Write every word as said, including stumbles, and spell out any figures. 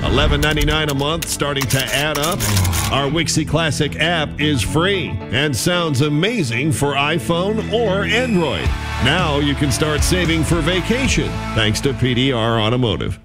eleven ninety-nine a month, starting to add up. Our Wixie Classic app is free and sounds amazing for iPhone or Android. Now you can start saving for vacation thanks to P D R Automotive.